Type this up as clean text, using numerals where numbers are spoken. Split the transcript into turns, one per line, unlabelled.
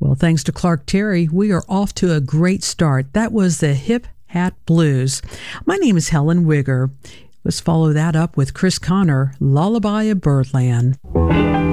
Well, thanks to Clark Terry, we are off to a great start. That was the Hip Hat Blues. My name is Helen Wigger. Let's follow that up with Chris Connor, Lullaby of Birdland.